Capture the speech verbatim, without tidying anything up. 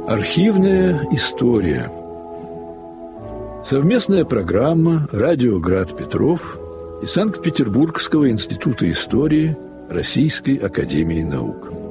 Архивная история. Совместная программа «Радио Град Петров» и Санкт-Петербургского института истории Российской академии наук.